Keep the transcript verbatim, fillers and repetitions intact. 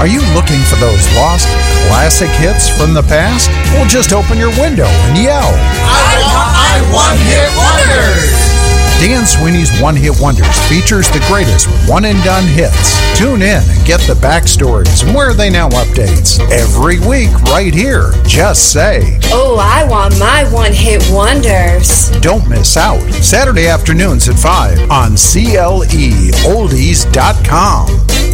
Are you looking for those lost classic hits from the past? Well, just open your window and yell, I want my one-hit wonders! Dan Sweeney's One Hit Wonders features the greatest one-and-done hits. Tune in and get the backstories and where they now updates. Every week right here. Just say, oh, I want my one-hit wonders. Don't miss out. Saturday afternoons at five on C L E oldies dot com.